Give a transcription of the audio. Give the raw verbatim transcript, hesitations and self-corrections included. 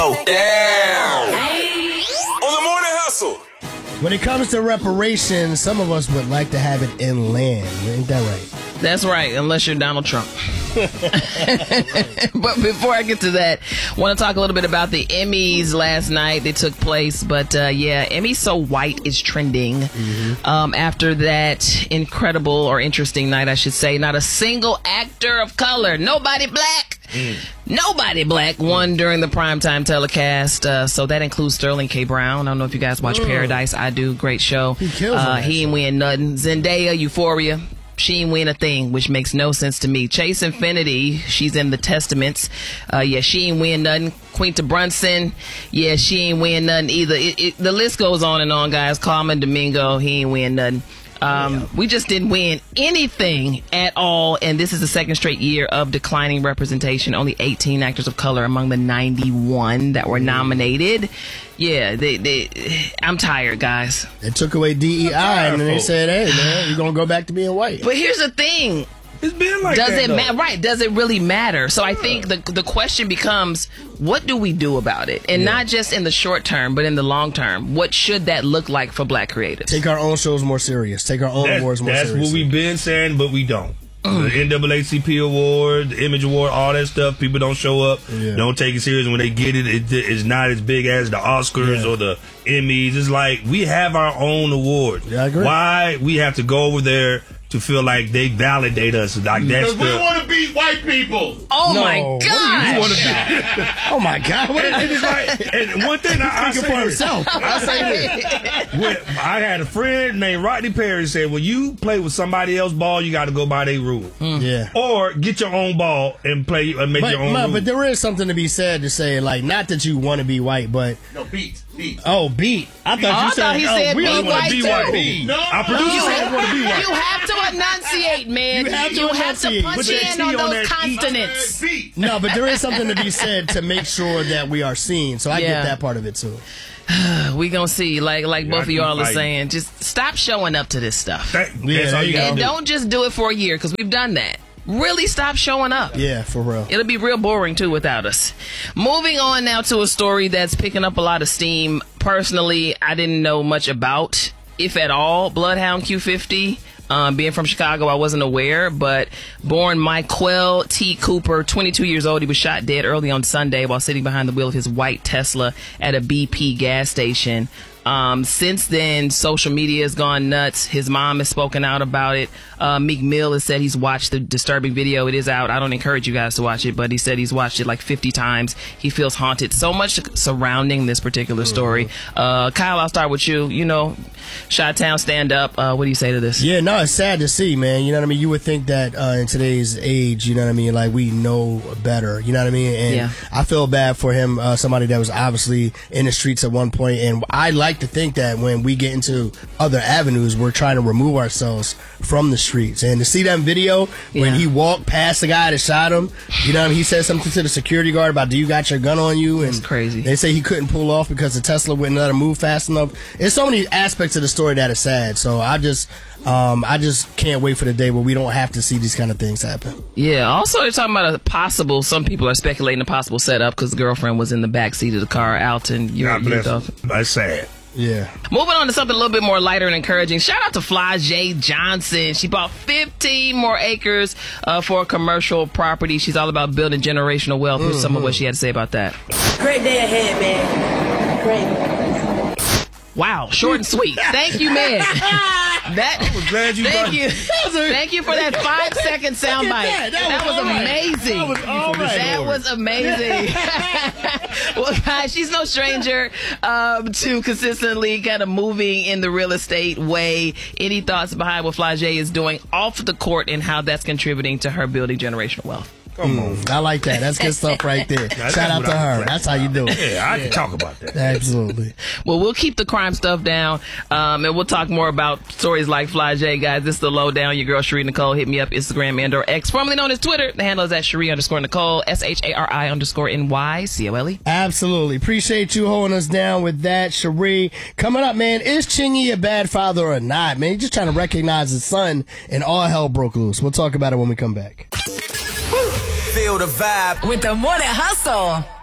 Oh, damn. On the Morning Hustle. When it comes to reparations, some of us would like to have it in land. Ain't that right? That's right, unless you're Donald Trump. But before I get to that, I want to talk a little bit about the Emmys last night. They took place, but uh, yeah, Emmy So White is trending. Mm-hmm. Um, after that incredible or interesting night, I should say, not a single actor of color, nobody black. Mm. Nobody black won during the primetime telecast, uh, so that includes Sterling K. Brown. I don't know if you guys watch mm. Paradise. I do. Great show. He kills uh, He ain't win nothing. Zendaya, Euphoria. She ain't win a thing, which makes no sense to me. Chase Infinity, she's in The Testaments. Uh, yeah, she ain't win nothing. Quinta Brunson, yeah, she ain't win nothing either. It, it, the list goes on and on, guys. Carmen Domingo, he ain't win nothing. Um, yeah. We just didn't win anything at all, and this is the second straight year of declining representation. Only eighteen actors of color among the ninety-one that were nominated. Yeah, they, they, I'm tired, guys. They took away D E I, and then they said, hey, man, you're going to go back to being white. But here's the thing. It's been like does that, it ma- right? Does it really matter? So I think the the question becomes, what do we do about it? And yeah. not just in the short term, but in the long term. What should that look like for black creators? Take our own shows more serious. Take our own that's, awards more that's serious. That's what we've been saying, but we don't. Mm. The N double A C P award, the Image award, all that stuff, people don't show up, yeah. don't take it serious. When they get it, it it's not as big as the Oscars yeah. or the Emmys. It's like, we have our own award. Yeah, I agree. Why we have to go over there to feel like they validate us? Like that's because we want to beat white people. Oh no, my God! You want to be? Oh my God! What and, and it's like, and one thing I, I say for himself. I say this. When I had a friend named Rodney Perry said, when you play with somebody else's ball, you got to go by their rule. Mm. Yeah. Or get your own ball and play and make but, your own. No, rule. but there is something to be said to say, like, not that you want to be white, but no beat. Beat. Oh, beat. I thought oh, you I said, thought he oh, said we be don't white, be too. white. Be. No, Our producer you, said want to be white. You have to enunciate, man. You have to, you have to punch in on, on those consonants. No, but there is something to be said to make sure that we are seen. So I yeah. get that part of it too. We gonna see, like like yeah, both of y'all are fighting. saying, just stop showing up to this stuff. That, yeah, that's all you and do. don't just do it for a year, because we've done that. Really stop showing up. Yeah, for real. It'll be real boring, too, without us. Moving on now to a story that's picking up a lot of steam. Personally, I didn't know much about, if at all, Bloodhound Q fifty. Um, being from Chicago, I wasn't aware, but born Michael T. Cooper, twenty-two years old, he was shot dead early on Sunday while sitting behind the wheel of his white Tesla at a B P gas station. Um, since then, social media has gone nuts. His mom has spoken out about it. Uh, Meek Mill has said he's watched the disturbing video. It is out. I don't encourage you guys to watch it, but he said he's watched it like fifty times. He feels haunted. So much surrounding this particular story. Uh, Kyle, I'll start with you. You know, Chi-Town, stand up. Uh, what do you say to this? Yeah, no, it's sad to see, man. You know what I mean? You would think that uh, in today's age, you know what I mean, like we know better. You know what I mean? And yeah. I feel bad for him, uh, somebody that was obviously in the streets at one point. And I like to think that when we get into other avenues, we're trying to remove ourselves from the streets. And to see that video yeah. when he walked past the guy that shot him, you know what I mean? He said something to the security guard about, do you got your gun on you? And that's crazy. They say he couldn't pull off because the Tesla wouldn't let him move fast enough. There's so many aspects of the story that is sad. So I just um, I just can't wait for the day where we don't have to see these kind of things happen. Yeah. Also, they're talking about a possible, some people are speculating a possible setup because the girlfriend was in the back seat of the car. Alton, you God bless him. That's sad. Yeah. Moving on to something a little bit more lighter and encouraging. Shout out to Fly J Johnson. She bought fifteen more acres uh, for a commercial property. She's all about building generational wealth. Here's mm-hmm. some of what she had to say about that. Great day ahead, man. Great. Wow, short and sweet. Thank you, man. That, I was glad you thank got you. Thank you for that five second soundbite. That, that, that was, was amazing. That was, all right. that was amazing. Well, guys, she's no stranger um, to consistently kind of moving in the real estate way. Any thoughts behind what Fly J is doing off the court and how that's contributing to her building generational wealth? Come on. Mm, I like that. That's good stuff right there. Shout out to her. That's how you do it. Yeah, I can talk about that. Absolutely. Well, we'll keep the crime stuff down, um, and we'll talk more about stories like Fly J, guys. This is the Lowdown. Your girl, Cherie Nicole. Hit me up, Instagram and or X, formerly known as Twitter. The handle is at Cherie underscore Nicole, S H A R I underscore N Y C O L E. Absolutely. Appreciate you holding us down with that, Cherie. Coming up, man, is Chingy a bad father or not? Man, he's just trying to recognize his son, and all hell broke loose. We'll talk about it when we come back. Feel the vibe with the Morning Hustle.